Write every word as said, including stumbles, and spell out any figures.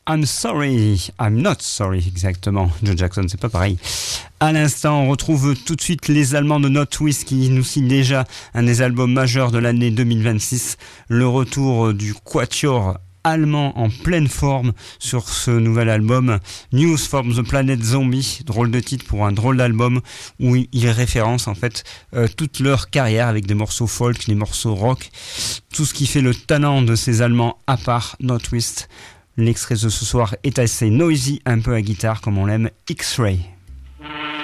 I'm sorry, I'm not sorry, exactement. Joe Jackson, c'est pas pareil. À l'instant, on retrouve tout de suite les Allemands de Notwist qui nous signent déjà un des albums majeurs de l'année deux mille vingt-six. Le retour du quatuor allemand en pleine forme sur ce nouvel album News from the Planet Zombie, drôle de titre pour un drôle d'album où ils référencent en fait euh, toute leur carrière avec des morceaux folk, des morceaux rock, tout ce qui fait le talent de ces Allemands à part Notwist. L'extrait de ce soir est assez noisy, un peu à guitare comme on l'aime, X-Ray.